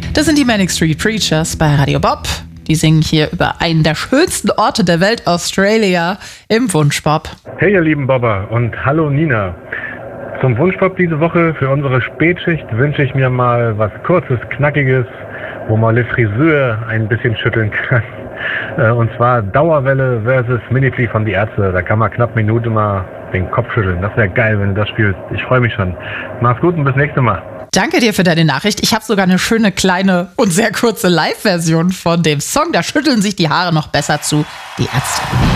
Das sind die Manic Street Preachers bei Radio Bob. Die singen hier über einen der schönsten Orte der Welt, Australia, im Wunschbob. Hey ihr lieben Bobber und hallo Nina. Zum Wunschbob diese Woche für unsere Spätschicht wünsche ich mir mal was Kurzes, Knackiges, wo man Le Friseur ein bisschen schütteln kann. Und zwar Dauerwelle versus Minifee von Die Ärzte. Da kann man knapp eine Minute mal den Kopf schütteln. Das wäre geil, wenn du das spielst. Ich freue mich schon. Mach's gut und bis nächstes Mal. Danke dir für deine Nachricht. Ich habe sogar eine schöne, kleine und sehr kurze Live-Version von dem Song. Da schütteln sich die Haare noch besser zu Die Ärzte.